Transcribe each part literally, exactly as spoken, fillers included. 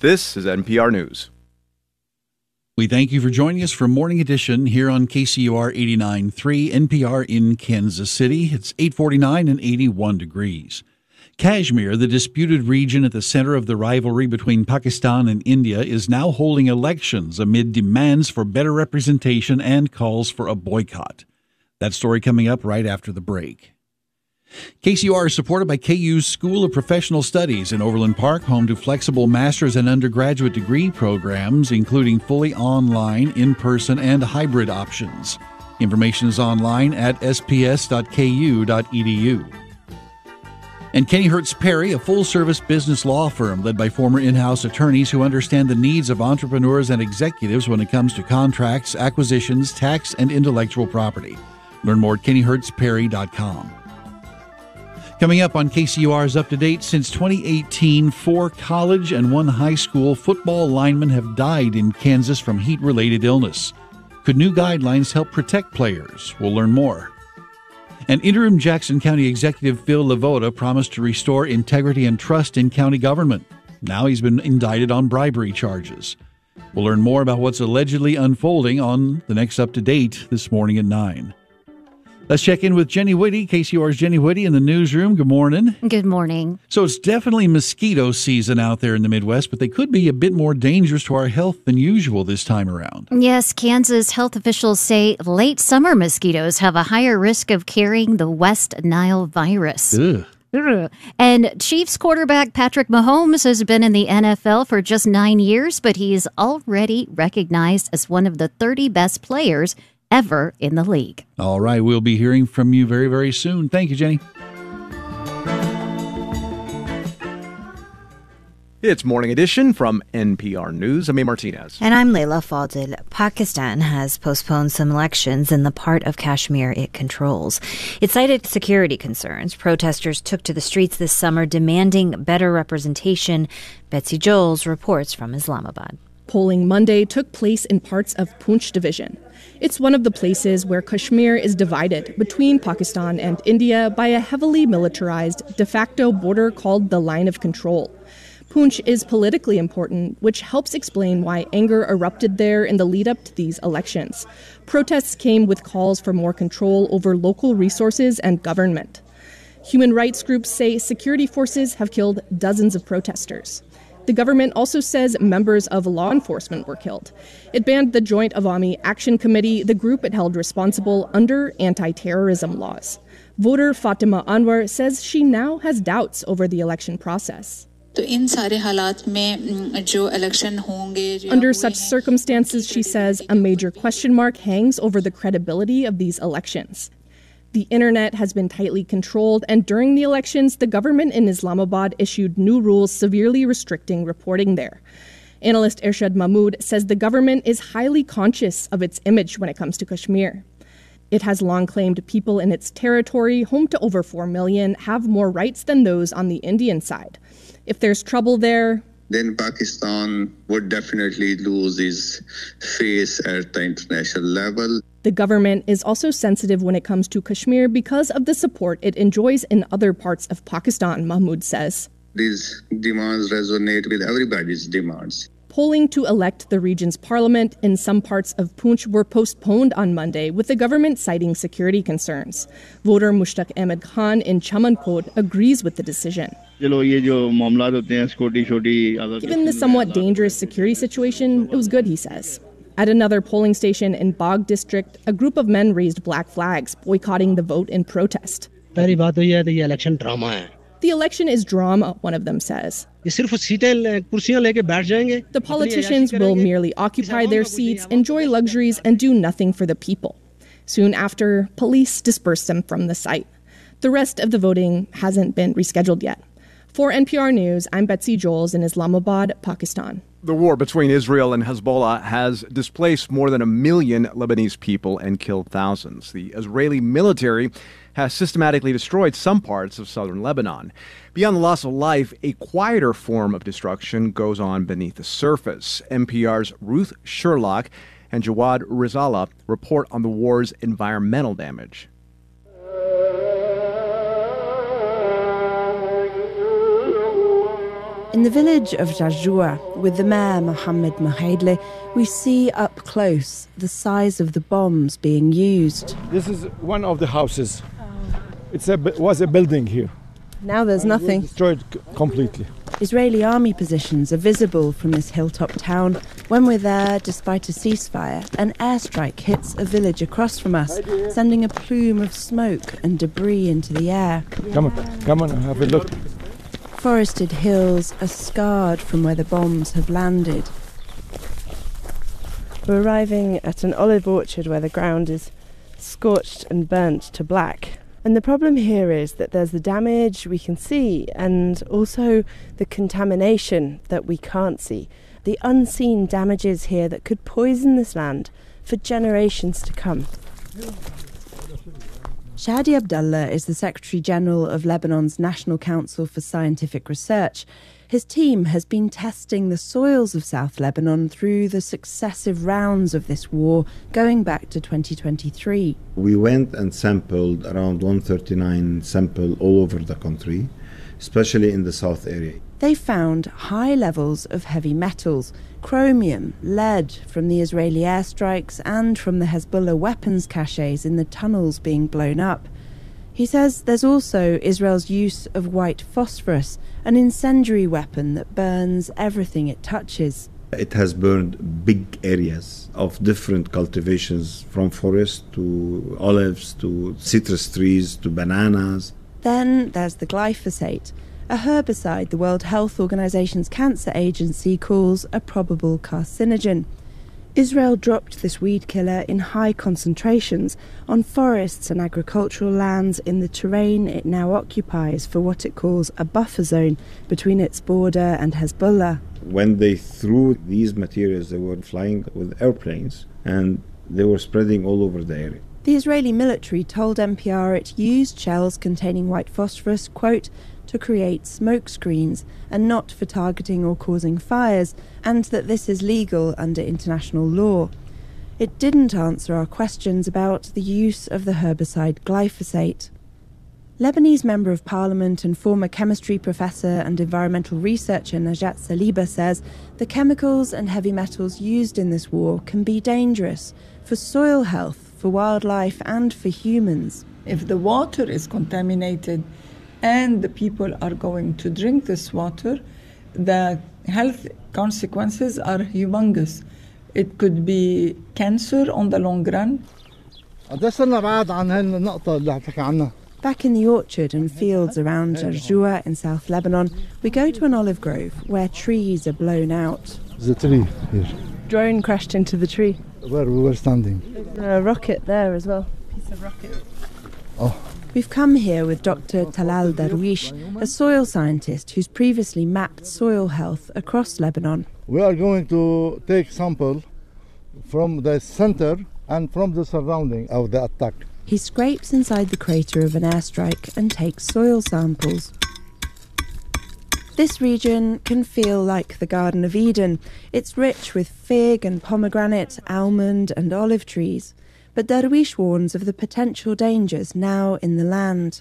This is N P R News. We thank you for joining us for Morning Edition here on K C U R eighty-nine point three N P R in Kansas City. It's eight forty-nine and eighty-one degrees. Kashmir, the disputed region at the center of the rivalry between Pakistan and India, is now holding elections amid demands for better representation and calls for a boycott. That story coming up right after the break. K C U R is supported by K U's School of Professional Studies in Overland Park, home to flexible master's and undergraduate degree programs, including fully online, in-person, and hybrid options. Information is online at s p s dot k u dot e d u. And Kenny Hertz Perry, a full-service business law firm led by former in-house attorneys who understand the needs of entrepreneurs and executives when it comes to contracts, acquisitions, tax, and intellectual property. Learn more at kenny hertz perry dot com. Coming up on K C U R's Up to Date, since twenty eighteen, four college and one high school football linemen have died in Kansas from heat-related illness. Could new guidelines help protect players? We'll learn more. And interim Jackson County Executive Phil Lavoda promised to restore integrity and trust in county government. Now he's been indicted on bribery charges. We'll learn more about what's allegedly unfolding on the next Up to Date this morning at nine. Let's check in with Jenny Whitty, K C U R's Jenny Whitty in the newsroom. Good morning. Good morning. So it's definitely mosquito season out there in the Midwest, but they could be a bit more dangerous to our health than usual this time around. Yes, Kansas health officials say late summer mosquitoes have a higher risk of carrying the West Nile virus. Ugh. And Chiefs quarterback Patrick Mahomes has been in the N F L for just nine years, but he is already recognized as one of the thirty best players ever in the league. All right, we'll be hearing from you very, very soon. Thank you, Jenny. It's Morning Edition from N P R News. I'm A. Martinez. And I'm Leila Fadil. Pakistan has postponed some elections in the part of Kashmir it controls. It cited security concerns. Protesters took to the streets this summer demanding better representation. Betsy Joels reports from Islamabad. Polling Monday took place in parts of Poonch division. It's one of the places where Kashmir is divided between Pakistan and India by a heavily militarized de facto border called the Line of Control. Poonch is politically important, which helps explain why anger erupted there in the lead-up to these elections. Protests came with calls for more control over local resources and government. Human rights groups say security forces have killed dozens of protesters. The government also says members of law enforcement were killed. It banned the Joint Awami Action Committee, the group it held responsible under anti-terrorism laws. Voter Fatima Anwar says she now has doubts over the election process. Under such circumstances, she says, a major question mark hangs over the credibility of these elections. The internet has been tightly controlled, and during the elections, the government in Islamabad issued new rules severely restricting reporting there. Analyst Irshad Mahmood says the government is highly conscious of its image when it comes to Kashmir. It has long claimed people in its territory, home to over four million, have more rights than those on the Indian side. If there's trouble there, then Pakistan would definitely lose its face at the international level. The government is also sensitive when it comes to Kashmir because of the support it enjoys in other parts of Pakistan, Mahmood says. These demands resonate with everybody's demands. Polling to elect the region's parliament in some parts of Poonch were postponed on Monday, with the government citing security concerns. Voter Mushtaq Ahmed Khan in Chamankot agrees with the decision. Given the somewhat dangerous security situation, it was good, he says. At another polling station in Bagh district, a group of men raised black flags, boycotting the vote in protest. The election is drama, one of them says. The politicians will merely occupy their seats, enjoy luxuries, and do nothing for the people. Soon after, police dispersed them from the site. The rest of the voting hasn't been rescheduled yet. For N P R News, I'm Betsy Joels in Islamabad, Pakistan. The war between Israel and Hezbollah has displaced more than a million Lebanese people and killed thousands. The Israeli military has systematically destroyed some parts of southern Lebanon. Beyond the loss of life, a quieter form of destruction goes on beneath the surface. N P R's Ruth Sherlock and Jawad Rizala report on the war's environmental damage. In the village of Jarjoua, with the mayor Mohammed Mohaidle, we see up close the size of the bombs being used. This is one of the houses. It was a building here. Now there's nothing. It was destroyed c- completely. Israeli army positions are visible from this hilltop town. When we're there, despite a ceasefire, an airstrike hits a village across from us, sending a plume of smoke and debris into the air. Come on, come on, have a look. Forested hills are scarred from where the bombs have landed. We're arriving at an olive orchard where the ground is scorched and burnt to black. And the problem here is that there's the damage we can see and also the contamination that we can't see. The unseen damages here that could poison this land for generations to come. Shadi Abdallah is the Secretary General of Lebanon's National Council for Scientific Research. His team has been testing the soils of South Lebanon through the successive rounds of this war, going back to twenty twenty-three. We went and sampled around one hundred thirty-nine samples all over the country, especially in the south area. They found high levels of heavy metals, chromium, lead from the Israeli airstrikes and from the Hezbollah weapons caches in the tunnels being blown up. He says there's also Israel's use of white phosphorus, an incendiary weapon that burns everything it touches. It has burned big areas of different cultivations, from forest to olives to citrus trees to bananas. Then there's the glyphosate, a herbicide the World Health Organization's cancer agency calls a probable carcinogen. Israel dropped this weed killer in high concentrations on forests and agricultural lands in the terrain it now occupies for what it calls a buffer zone between its border and Hezbollah. When they threw these materials, they were flying with airplanes and they were spreading all over the area. The Israeli military told N P R it used shells containing white phosphorus, quote, to create smoke screens and not for targeting or causing fires, and that this is legal under international law. It didn't answer our questions about the use of the herbicide glyphosate. Lebanese Member of Parliament and former chemistry professor and environmental researcher Najat Saliba says the chemicals and heavy metals used in this war can be dangerous for soil health, for wildlife and for humans. If the water is contaminated and the people are going to drink this water, the health consequences are humongous. It could be cancer on the long run. Back in the orchard and fields around Jarjoua in South Lebanon, we go to an olive grove where trees are blown out. The tree here. Drone crashed into the tree. Where we were standing. There's a rocket there as well. Piece of rocket. Oh. We've come here with Doctor Talal Darwish, a soil scientist who's previously mapped soil health across Lebanon. We are going to take sample from the center and from the surrounding of the attack. He scrapes inside the crater of an airstrike and takes soil samples. This region can feel like the Garden of Eden. It's rich with fig and pomegranate, almond and olive trees. But Darwish warns of the potential dangers now in the land.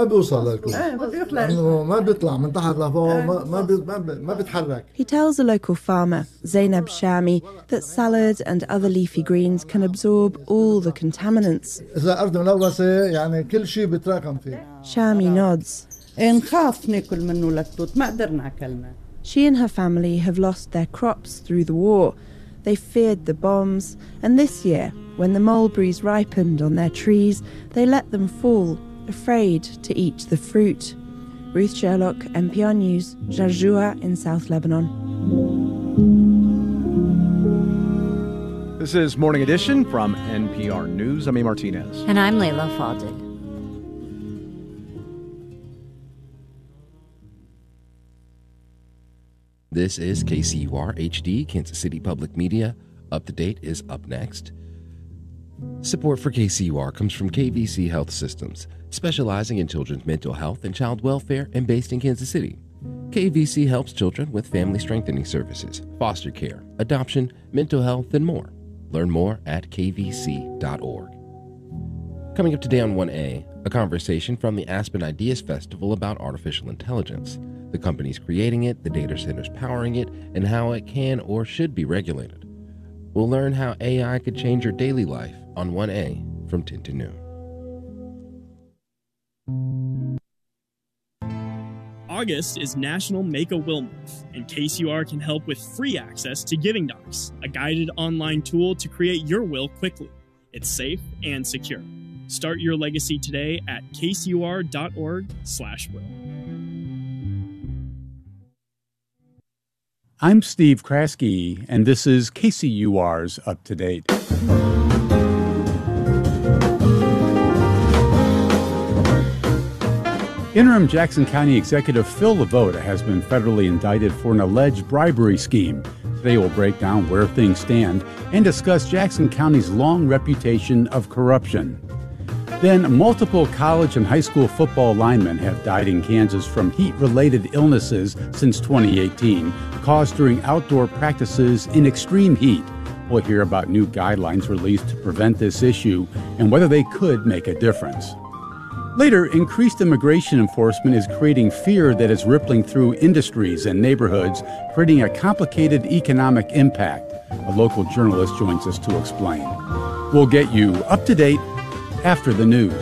He tells a local farmer, Zainab Shami, that salad and other leafy greens can absorb all the contaminants. Shami nods. She and her family have lost their crops through the war. They feared the bombs, and this year, when the mulberries ripened on their trees, they let them fall, afraid to eat the fruit. Ruth Sherlock, N P R News, Jarjoua in South Lebanon. This is Morning Edition from N P R News. I'm A. Martinez. And I'm Layla Fadel. This is K C U R H D, Kansas City Public Media. Up to Date is up next. Support for K C U R comes from K V C Health Systems, specializing in children's mental health and child welfare and based in Kansas City. K V C helps children with family strengthening services, foster care, adoption, mental health, and more. Learn more at k v c dot org. Coming up today on one A, a conversation from the Aspen Ideas Festival about artificial intelligence. the companies creating it, the data centers powering it, and how it can or should be regulated. We'll learn how A I could change your daily life on one A from ten to noon. August is National Make-A-Will Month, and K C U R can help with free access to Giving Docs, a guided online tool to create your will quickly. It's safe and secure. Start your legacy today at kcur.org slash will. I'm Steve Kraske, and this is K C U R's Up to Date. Interim Jackson County Executive Phil LaVota has been federally indicted for an alleged bribery scheme. Today we'll break down where things stand and discuss Jackson County's long reputation of corruption. Then, multiple college and high school football linemen have died in Kansas from heat-related illnesses since twenty eighteen, caused during outdoor practices in extreme heat. We'll hear about new guidelines released to prevent this issue and whether they could make a difference. Later, increased immigration enforcement is creating fear that is rippling through industries and neighborhoods, creating a complicated economic impact. A local journalist joins us to explain. We'll get you up to date after the news.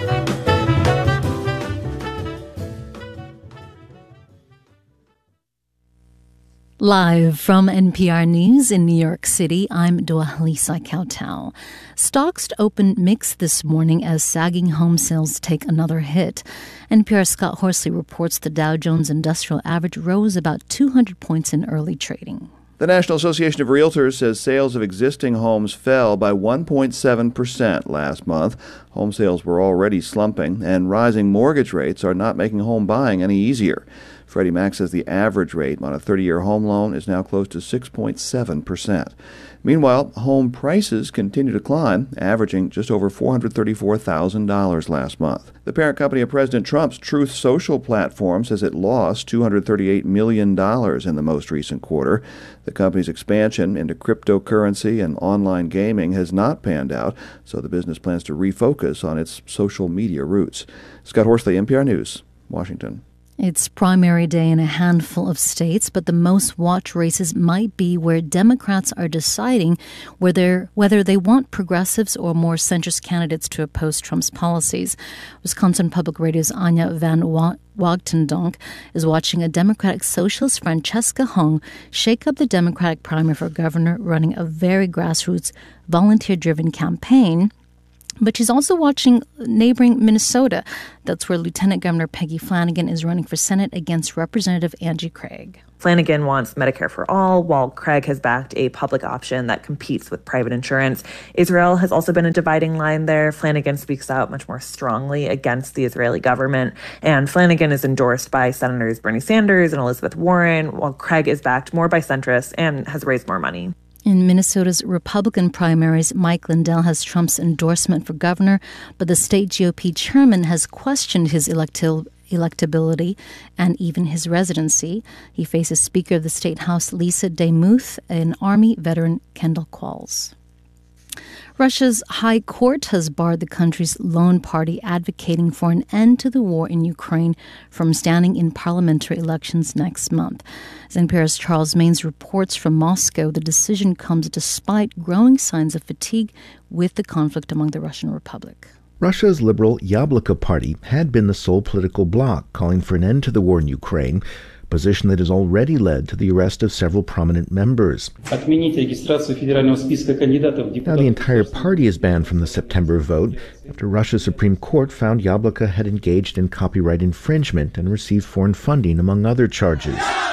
Live from N P R News in New York City, I'm Dua-Lisa Kautal. Stocks opened mixed this morning as sagging home sales take another hit. N P R's Scott Horsley reports the Dow Jones Industrial Average rose about two hundred points in early trading. The National Association of Realtors says sales of existing homes fell by one point seven percent last month. Home sales were already slumping, and rising mortgage rates are not making home buying any easier. Freddie Mac says the average rate on a thirty-year home loan is now close to six point seven percent. Meanwhile, home prices continue to climb, averaging just over four hundred thirty-four thousand dollars last month. The parent company of President Trump's Truth Social platform says it lost two hundred thirty-eight million dollars in the most recent quarter. The company's expansion into cryptocurrency and online gaming has not panned out, so the business plans to refocus on its social media roots. Scott Horsley, N P R News, Washington. It's primary day in a handful of states, but the most watched races might be where Democrats are deciding whether, whether they want progressives or more centrist candidates to oppose Trump's policies. Wisconsin Public Radio's Anya Van Wagtendonk is watching a Democratic socialist, Francesca Hong, shake up the Democratic primary for governor, running a very grassroots, volunteer-driven campaign. But she's also watching neighboring Minnesota. That's where Lieutenant Governor Peggy Flanagan is running for Senate against Representative Angie Craig. Flanagan wants Medicare for all, while Craig has backed a public option that competes with private insurance. Israel has also been a dividing line there. Flanagan speaks out much more strongly against the Israeli government. And Flanagan is endorsed by Senators Bernie Sanders and Elizabeth Warren, while Craig is backed more by centrists and has raised more money. In Minnesota's Republican primaries, Mike Lindell has Trump's endorsement for governor, but the state G O P chairman has questioned his electil- electability and even his residency. He faces Speaker of the State House Lisa DeMuth and Army veteran Kendall Qualls. Russia's high court has barred the country's lone party advocating for an end to the war in Ukraine from standing in parliamentary elections next month. As N P R's Charles Maines reports from Moscow, the decision comes despite growing signs of fatigue with the conflict among the Russian Republic. Russia's liberal Yabloko party had been the sole political bloc calling for an end to the war in Ukraine, a position that has already led to the arrest of several prominent members. Now the entire party is banned from the September vote after Russia's Supreme Court found Yabloko had engaged in copyright infringement and received foreign funding, among other charges.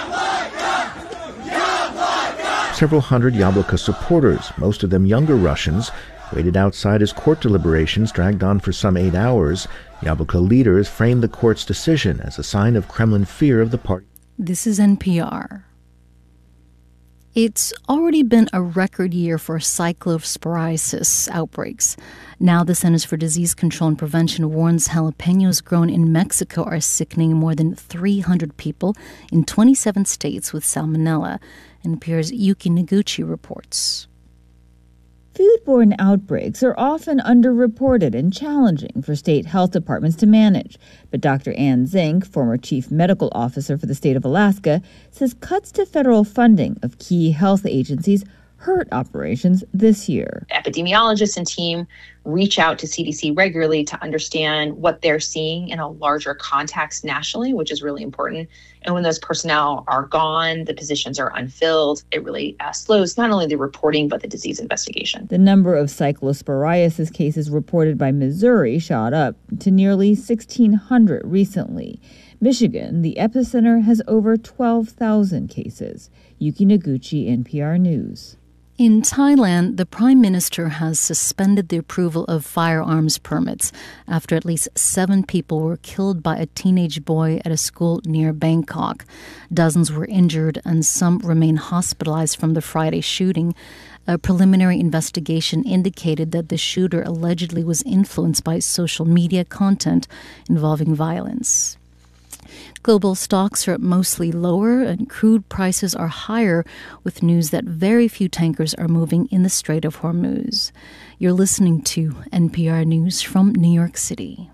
Several hundred Yabloko supporters, most of them younger Russians, waited outside as court deliberations dragged on for some eight hours. Yabloko leaders framed the court's decision as a sign of Kremlin fear of the party. This is N P R. It's already been a record year for cyclosporiasis outbreaks. Now the Centers for Disease Control and Prevention warns jalapenos grown in Mexico are sickening more than three hundred people in twenty-seven states with salmonella. N P R's Yuki Noguchi reports. Foodborne outbreaks are often underreported and challenging for state health departments to manage. But Doctor Ann Zink, former chief medical officer for the state of Alaska, says cuts to federal funding of key health agencies hurt operations this year. Epidemiologists and team reach out to C D C regularly to understand what they're seeing in a larger context nationally, which is really important. And when those personnel are gone, the positions are unfilled, it really uh, slows not only the reporting, but the disease investigation. The number of cyclosporiasis cases reported by Missouri shot up to nearly sixteen hundred recently. Michigan, the epicenter, has over twelve thousand cases. Yuki Noguchi, N P R News. In Thailand, the Prime Minister has suspended the approval of firearms permits after at least seven people were killed by a teenage boy at a school near Bangkok. Dozens were injured and some remain hospitalized from the Friday shooting. A preliminary investigation indicated that the shooter allegedly was influenced by social media content involving violence. Global stocks are mostly lower and crude prices are higher, with news that very few tankers are moving in the Strait of Hormuz. You're listening to N P R News from New York City.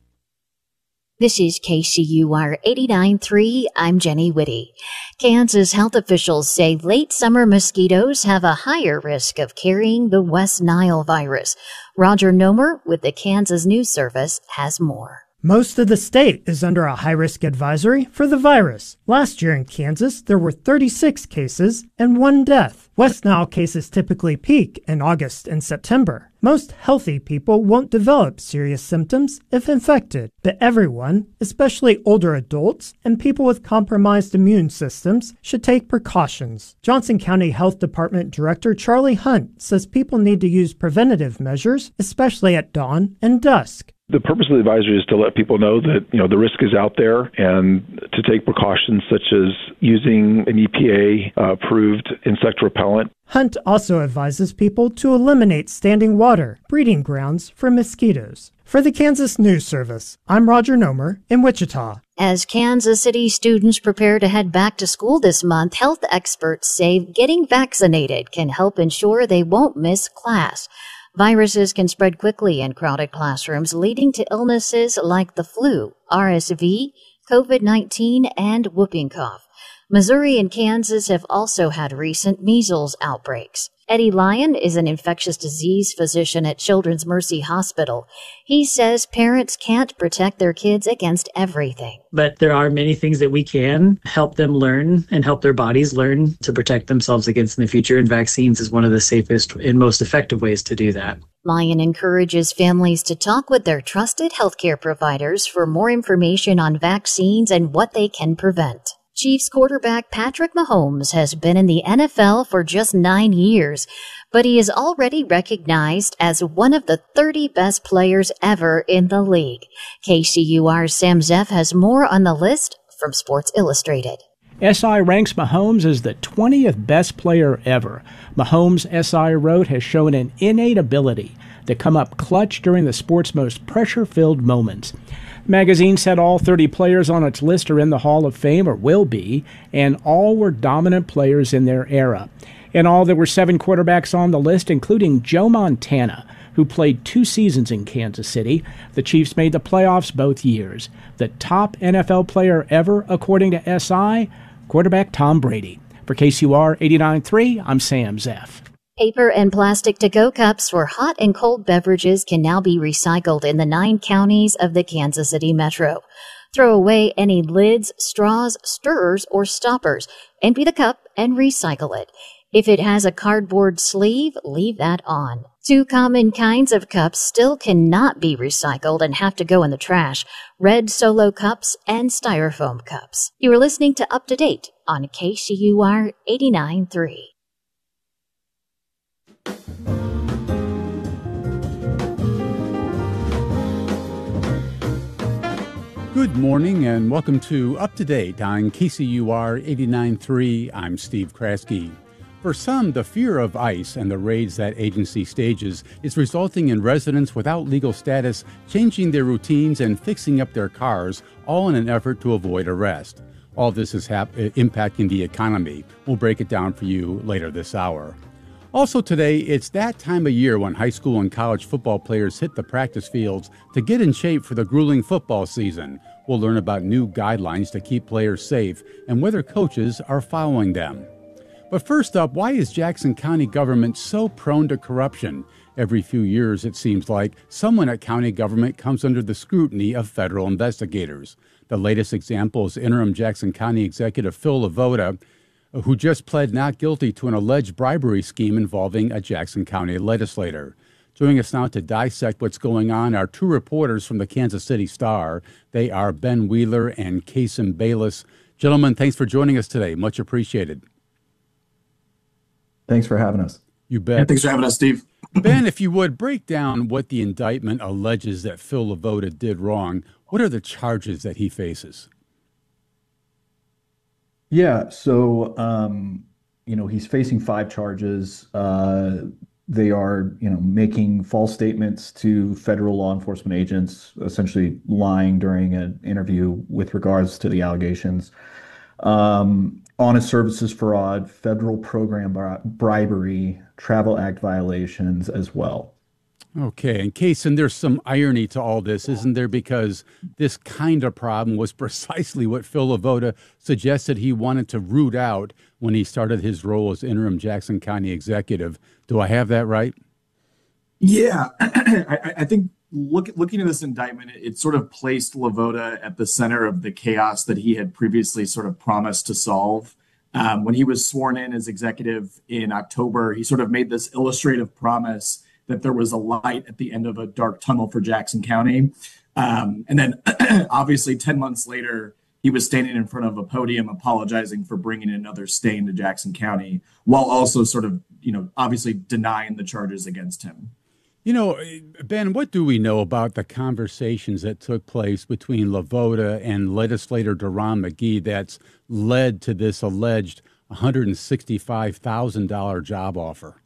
This is K C U R eighty-nine point three. I'm Jenny Whitty. Kansas health officials say late summer mosquitoes have a higher risk of carrying the West Nile virus. Roger Nomer with the Kansas News Service has more. Most of the state is under a high-risk advisory for the virus. Last year in Kansas, there were thirty-six cases and one death. West Nile cases typically peak in August and September. Most healthy people won't develop serious symptoms if infected, but everyone, especially older adults and people with compromised immune systems, should take precautions. Johnson County Health Department Director Charlie Hunt says people need to use preventative measures, especially at dawn and dusk. The purpose of the advisory is to let people know that, you know, the risk is out there and to take precautions such as using an E P A-approved uh, insect repellent. Hunt also advises people to eliminate standing water, breeding grounds for mosquitoes. For the Kansas News Service, I'm Roger Nomer in Wichita. As Kansas City students prepare to head back to school this month, health experts say getting vaccinated can help ensure they won't miss class. Viruses can spread quickly in crowded classrooms, leading to illnesses like the flu, R S V, COVID nineteen, and whooping cough. Missouri and Kansas have also had recent measles outbreaks. Eddie Lyon is an infectious disease physician at Children's Mercy Hospital. He says parents can't protect their kids against everything. But there are many things that we can help them learn and help their bodies learn to protect themselves against in the future, and vaccines is one of the safest and most effective ways to do that. Lyon encourages families to talk with their trusted healthcare providers for more information on vaccines and what they can prevent. Chiefs quarterback Patrick Mahomes has been in the N F L for just nine years, but he is already recognized as one of the thirty best players ever in the league. K C U R's Sam Zeff has more on the list from Sports Illustrated. S I ranks Mahomes as the twentieth best player ever. Mahomes, S I wrote, has shown an innate ability to come up clutch during the sport's most pressure-filled moments. Magazine said all thirty players on its list are in the Hall of Fame or will be, and all were dominant players in their era. In all, there were seven quarterbacks on the list, including Joe Montana, who played two seasons in Kansas City. The Chiefs made the playoffs both years. The top N F L player ever, according to S I, quarterback Tom Brady. For K C U R eighty-nine point three, I'm Sam Zeff. Paper and plastic to-go cups for hot and cold beverages can now be recycled in the nine counties of the Kansas City Metro. Throw away any lids, straws, stirrers, or stoppers. Empty the cup and recycle it. If it has a cardboard sleeve, leave that on. Two common kinds of cups still cannot be recycled and have to go in the trash: red Solo cups and styrofoam cups. You are listening to Up to Date on K C U R eighty-nine point three. Good morning and welcome to Up to Date on K C U R eighty-nine point three. I'm Steve Kraske. For some, the fear of ICE and the raids that agency stages is resulting in residents without legal status changing their routines and fixing up their cars, all in an effort to avoid arrest. All this is hap- impacting the economy. We'll break it down for you later this hour. Also today, it's that time of year when high school and college football players hit the practice fields to get in shape for the grueling football season. We'll learn about new guidelines to keep players safe and whether coaches are following them. But first up, why is Jackson County government so prone to corruption? Every few years, it seems like, someone at county government comes under the scrutiny of federal investigators. The latest example is interim Jackson County Executive Phil LaVota, who just pled not guilty to an alleged bribery scheme involving a Jackson County legislator. Joining us now to dissect what's going on are two reporters from the Kansas City Star. They are Ben Wheeler and Kason Bayless. Gentlemen, thanks for joining us today. Much appreciated. Thanks for having us. You bet. Yeah, thanks for having us, Steve. Ben, if you would, break down what the indictment alleges that Phil LaVota did wrong. What are the charges that he faces? Yeah, so, um, you know, he's facing five charges. Uh, they are, you know, making false statements to federal law enforcement agents, essentially lying during an interview with regards to the allegations. Um, honest services fraud, federal program bri- bribery, Travel Act violations as well. Okay, and Kason, there's some irony to all this, isn't there? Because this kind of problem was precisely what Phil LaVota suggested he wanted to root out when he started his role as interim Jackson County executive. Do I have that right? Yeah, I, I think look, looking at this indictment, it, it sort of placed LaVota at the center of the chaos that he had previously sort of promised to solve. Um, when he was sworn in as executive in October, he sort of made this illustrative promise that there was a light at the end of a dark tunnel for Jackson County. Um, and then obviously ten months later, he was standing in front of a podium apologizing for bringing another stain to Jackson County, while also sort of, you know, obviously denying the charges against him. You know, Ben, what do we know about the conversations that took place between LaVota and legislator Deron McGee that's led to this alleged one hundred sixty-five thousand dollars job offer?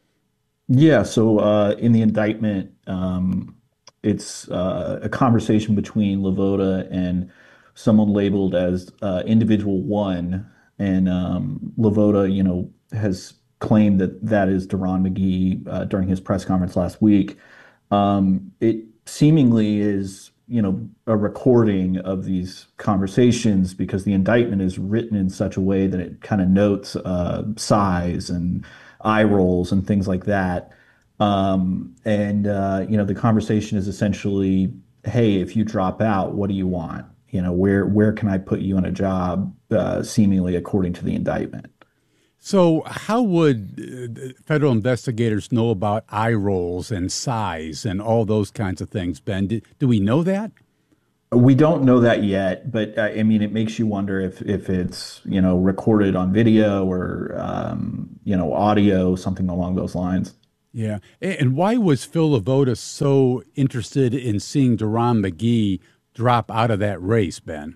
Yeah, so uh, in the indictment, um, it's uh, a conversation between LaVota and someone labeled as uh, individual one. And um, LaVota, you know, has claimed that that is Deron McGee uh, during his press conference last week. Um, it seemingly is, you know, a recording of these conversations because the indictment is written in such a way that it kind of notes uh, size and eye rolls and things like that. Um, and, uh, you know, the conversation is essentially, hey, if you drop out, what do you want? You know, where where can I put you on a job, uh, seemingly according to the indictment? So how would uh, federal investigators know about eye rolls and size and all those kinds of things, Ben? Do, do we know that? We don't know that yet, but uh, I mean, it makes you wonder if if it's, you know, recorded on video or, um, you know, audio, something along those lines. Yeah. And why was Phil LaVota so interested in seeing Deron McGee drop out of that race, Ben?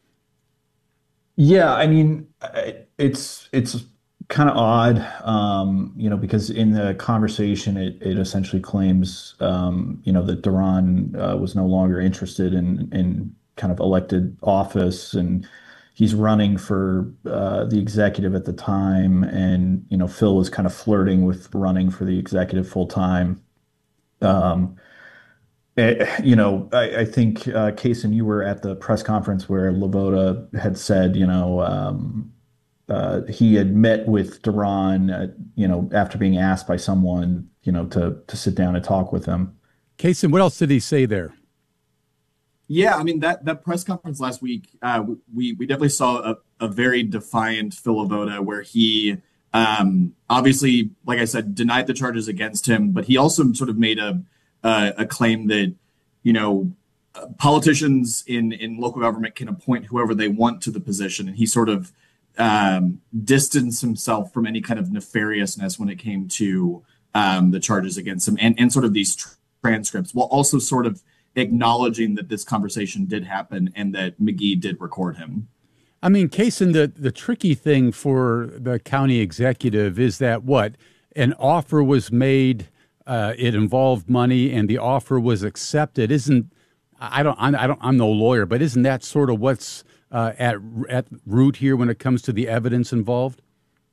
Yeah, I mean, it's it's kind of odd, um, you know, because in the conversation, it, it essentially claims, um, you know, that Deron uh, was no longer interested in, in kind of elected office, and he's running for uh, the executive at the time. And, you know, Phil was kind of flirting with running for the executive full time. Um, it, you know, I, I think, uh, Kason, you were at the press conference where LaVota had said, you know, um, Uh, he had met with Deron, uh, you know, after being asked by someone, you know, to to sit down and talk with him. Kason, what else did he say there? Yeah, I mean, that that press conference last week, uh, we we definitely saw a, a very defiant Phil LaVota, where he um, obviously, like I said, denied the charges against him, but he also sort of made a a, a claim that, you know, uh, politicians in in local government can appoint whoever they want to the position, and he sort of Um, distance himself from any kind of nefariousness when it came to um, the charges against him and, and sort of these tr- transcripts, while also sort of acknowledging that this conversation did happen and that McGee did record him. I mean, Kason, the, the tricky thing for the county executive is that what? An offer was made, uh, it involved money, and the offer was accepted. Isn't, I don't, I don't, I'm no lawyer, but isn't that sort of what's Uh, at at root here when it comes to the evidence involved?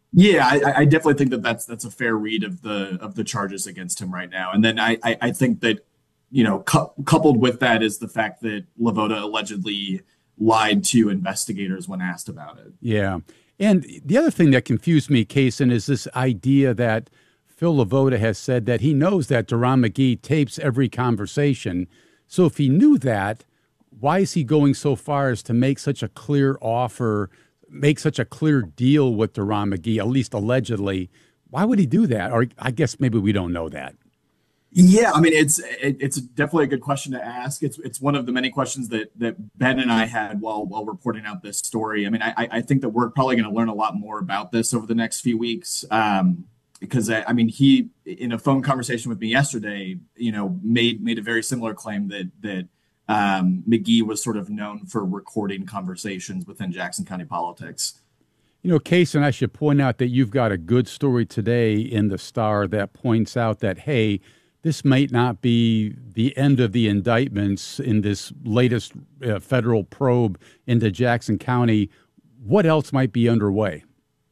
Yeah, I, I definitely think that that's that's a fair read of the of the charges against him right now. And then I I, I think that, you know, cu- coupled with that is the fact that LaVota allegedly lied to investigators when asked about it. Yeah. And the other thing that confused me, Kaysen, is this idea that Phil LaVota has said that he knows that Deron McGee tapes every conversation. So if he knew that, why is he going so far as to make such a clear offer, make such a clear deal with Deron McGee, at least allegedly? Why would he do that? Or I guess maybe we don't know that. Yeah, I mean, it's it, it's definitely a good question to ask. It's it's one of the many questions that that Ben and I had while while reporting out this story. I mean, I I think that we're probably going to learn a lot more about this over the next few weeks. Um, because I, I mean, he in a phone conversation with me yesterday, you know, made made a very similar claim that that um, McGee was sort of known for recording conversations within Jackson County politics. You know, Kaysen, I should point out that you've got a good story today in the Star that points out that, hey, this might not be the end of the indictments in this latest uh, federal probe into Jackson County. What else might be underway?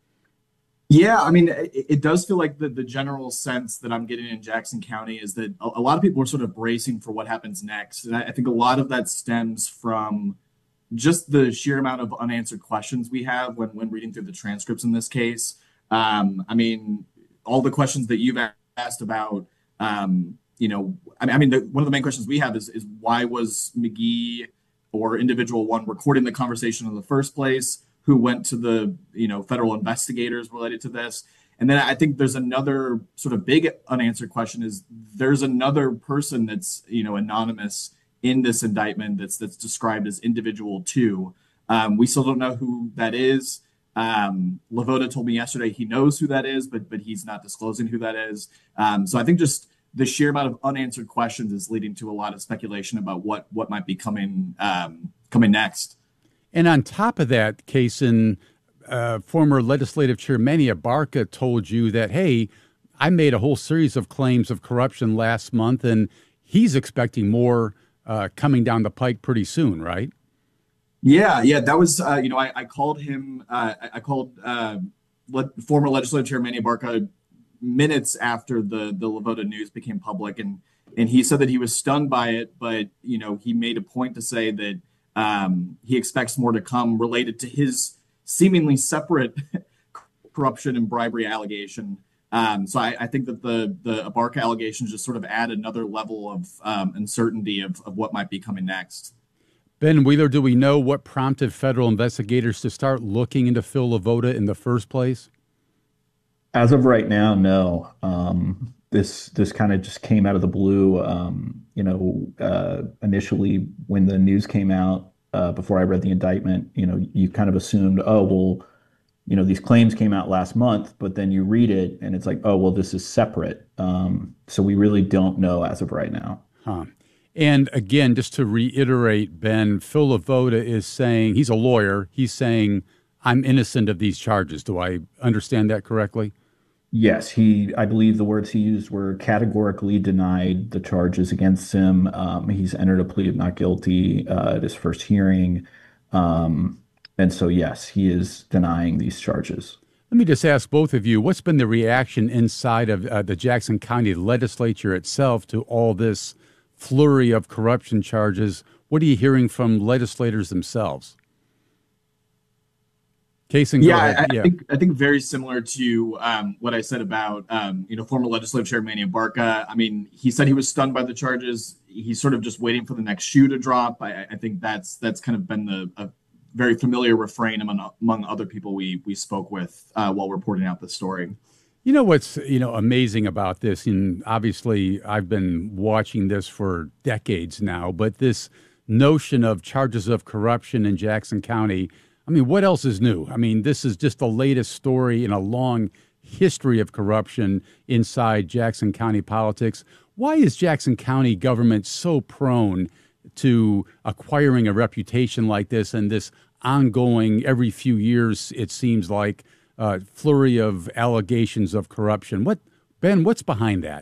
Yeah, I mean, it, it does feel like the, the general sense that I'm getting in Jackson County is that a, a lot of people are sort of bracing for what happens next. And I, I think a lot of that stems from just the sheer amount of unanswered questions we have when, when reading through the transcripts in this case. Um, I mean, all the questions that you've asked about, um, you know, I mean, I mean the, one of the main questions we have is, is why was McGee or individual one recording the conversation in the first place? Who went to the, you know, federal investigators related to this? And then I think there's another sort of big unanswered question is there's another person that's, you know, anonymous in this indictment that's that's described as individual two. Um, we still don't know who that is. Um, LaVota told me yesterday he knows who that is, but but he's not disclosing who that is. Um, so I think just the sheer amount of unanswered questions is leading to a lot of speculation about what what might be coming um, coming next. And on top of that, Kaysen, uh, former legislative chair Manny Abarca told you that, hey, I made a whole series of claims of corruption last month, and he's expecting more uh, coming down the pike pretty soon, right? Yeah, yeah, that was, uh, you know, I, I called him, uh, I, I called uh, le- former legislative chair Manny Abarca minutes after the, the LaVota news became public, and and he said that he was stunned by it, but, you know, he made a point to say that Um, he expects more to come related to his seemingly separate corruption and bribery allegation. Um, so I, I think that the the Abarca allegations just sort of add another level of um, uncertainty of, of what might be coming next. Ben Wheeler, do we know what prompted federal investigators to start looking into Phil LaVota in the first place? As of right now, no. Um, this this kind of just came out of the blue. Um, you know, uh, initially when the news came out, uh, before I read the indictment, you know, you kind of assumed, oh, well, you know, these claims came out last month, but then you read it and it's like, oh, well, this is separate. Um, so we really don't know as of right now. Huh. And again, just to reiterate, Ben, Phil LaVota is saying, he's a lawyer, he's saying, I'm innocent of these charges. Do I understand that correctly? Yes, he, I believe the words he used were categorically denied the charges against him. Um, he's entered a plea of not guilty uh, at his first hearing. Um, and so, yes, he is denying these charges. Let me just ask both of you, what's been the reaction inside of uh, the Jackson County legislature itself to all this flurry of corruption charges? What are you hearing from legislators themselves? Kaysen, yeah, go ahead. I, yeah, I think I think very similar to um, what I said about um, you know former legislative chair Manny Abarca. I mean, he said he was stunned by the charges. He's sort of just waiting for the next shoe to drop. I, I think that's that's kind of been the a very familiar refrain among among other people we we spoke with uh, while reporting out this story. You know what's you know amazing about this, and obviously I've been watching this for decades now, but this notion of charges of corruption in Jackson County. I mean, what else is new? I mean, this is just the latest story in a long history of corruption inside Jackson County politics. Why is Jackson County government so prone to acquiring a reputation like this and this ongoing, every few years, it seems like, uh, flurry of allegations of corruption? What, Ben, what's behind that?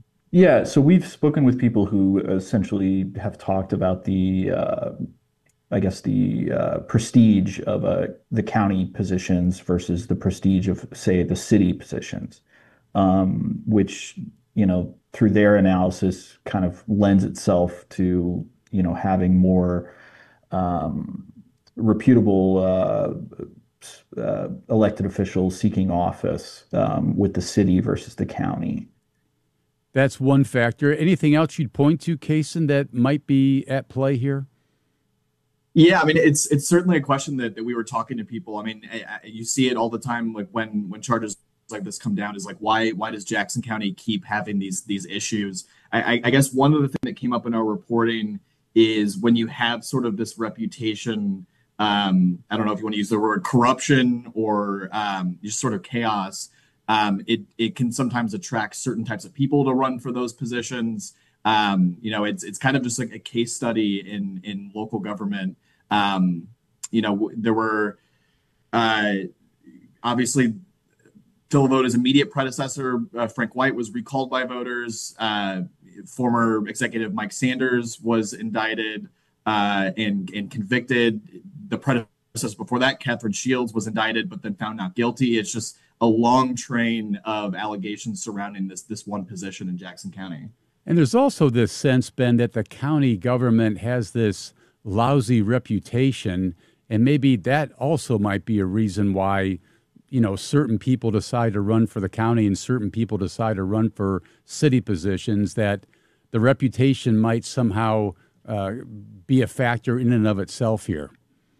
Yeah, so we've spoken with people who essentially have talked about the uh, I guess, the uh, prestige of uh, the county positions versus the prestige of, say, the city positions, um, which, you know, through their analysis kind of lends itself to, you know, having more um, reputable uh, uh, elected officials seeking office um, with the city versus the county. That's one factor. Anything else you'd point to, Kaysen, that might be at play here? Yeah, I mean, it's it's certainly a question that, that we were talking to people. I mean, I, I, you see it all the time, like when when charges like this come down, is like, why why does Jackson County keep having these these issues? I, I guess one of the things that came up in our reporting is when you have sort of this reputation, um, I don't know if you want to use the word corruption or um, just sort of chaos, um, it, it can sometimes attract certain types of people to run for those positions. Um, you know, it's it's kind of just like a case study in in local government. Um, you know, there were uh, obviously Phil Lavota's immediate predecessor, uh, Frank White, was recalled by voters. Uh, former executive Mike Sanders was indicted uh, and and convicted. The predecessor before that, Catherine Shields, was indicted but then found not guilty. It's just a long train of allegations surrounding this this one position in Jackson County. And there's also this sense, Ben, that the county government has this lousy reputation, and maybe that also might be a reason why, you know, certain people decide to run for the county and certain people decide to run for city positions, that the reputation might somehow uh, be a factor in and of itself here.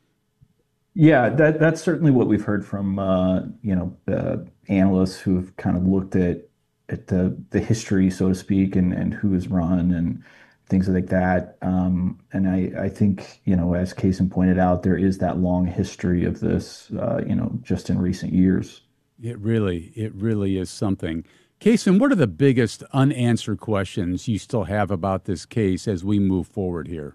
Yeah, that that's certainly what we've heard from, uh, you know, uh, analysts who have kind of looked at at the the history, so to speak, and, and who has run and things like that. Um, and I, I think, you know, as Kaysen pointed out, there is that long history of this, uh, you know, just in recent years. It really, it really is something. Kaysen, what are the biggest unanswered questions you still have about this case as we move forward here?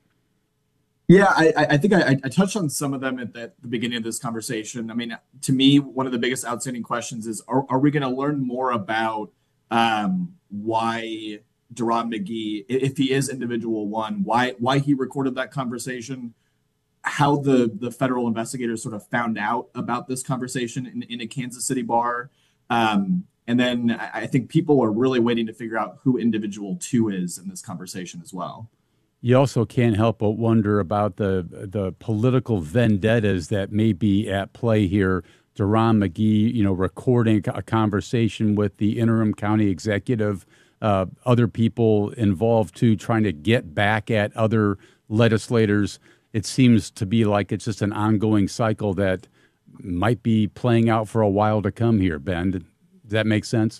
Yeah, I, I think I, I touched on some of them at the, at the beginning of this conversation. I mean, to me, one of the biggest outstanding questions is, are, are we going to learn more about um, why Deron McGee, if he is individual one, why why he recorded that conversation, how the, the federal investigators sort of found out about this conversation in, in a Kansas City bar. Um, and then I think people are really waiting to figure out who individual two is in this conversation as well. You also can't help but wonder about the the political vendettas that may be at play here. Deron McGee, you know, recording a conversation with the interim county executive, uh, other people involved too, trying to get back at other legislators. It seems to be like it's just an ongoing cycle that might be playing out for a while to come here, Ben. Does that make sense?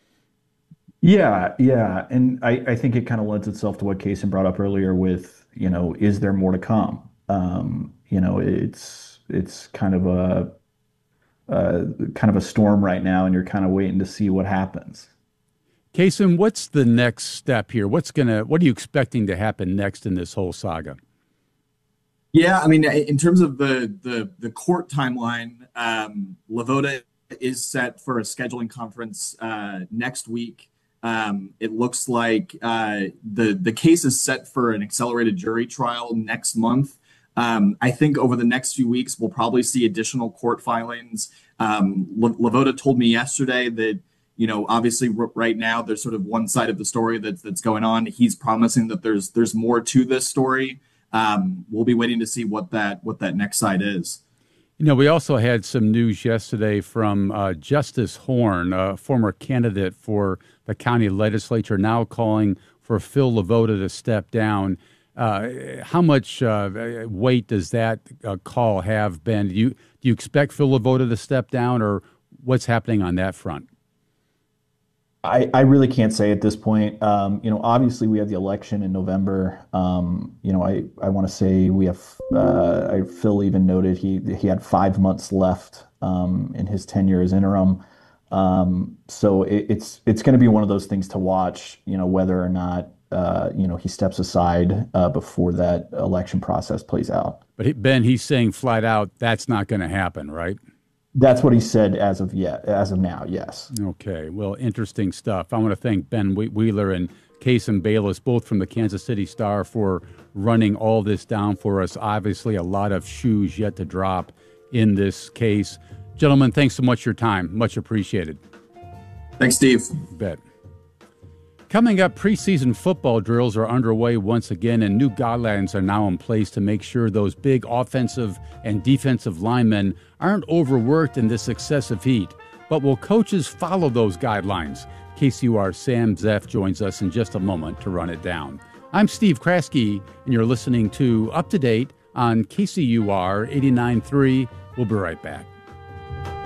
Yeah, yeah. And I, I think it kind of lends itself to what Kaysen brought up earlier with, you know, is there more to come? Um, you know, it's it's kind of a, a kind of a storm right now, and you're kind of waiting to see what happens. Kaysen, what's the next step here? What's gonna what are you expecting to happen next in this whole saga? Yeah, I mean, in terms of the the the court timeline, um, Lavota is set for a scheduling conference uh, next week. Um, it looks like uh, the the case is set for an accelerated jury trial next month. Um, I think over the next few weeks, we'll probably see additional court filings. Um, Lavota told me yesterday that, you know, obviously r- right now there's sort of one side of the story that's that's going on. He's promising that there's there's more to this story. Um, we'll be waiting to see what that what that next side is. You know, we also had some news yesterday from uh, Justice Horn, a former candidate for the county legislature, now calling for Phil Lavota to step down. Uh, how much uh, weight does that uh, call have, Ben? Do you, do you expect Phil Lavota to step down, or what's happening on that front? I, I really can't say at this point. Um, you know, obviously we have the election in November. Um, you know, I, I want to say we have, uh, I, Phil even noted he he had five months left um, in his tenure as interim. Um, so it, it's it's going to be one of those things to watch, you know, whether or not, uh, you know, he steps aside uh, before that election process plays out. But he, Ben, he's saying flat out that's not going to happen, right? That's what he said as of yet, as of now, yes. Okay, well, interesting stuff. I want to thank Ben Wheeler and Kason Bayless, both from the Kansas City Star, for running all this down for us. Obviously, a lot of shoes yet to drop in this case. Gentlemen, thanks so much for your time. Much appreciated. Thanks, Steve. You bet. Coming up, preseason football drills are underway once again, and new guidelines are now in place to make sure those big offensive and defensive linemen aren't overworked in this excessive heat. But will coaches follow those guidelines? K C U R's Sam Zeff joins us in just a moment to run it down. I'm Steve Kraske, and you're listening to Up to Date on K C U R eighty-nine point three. We'll be right back.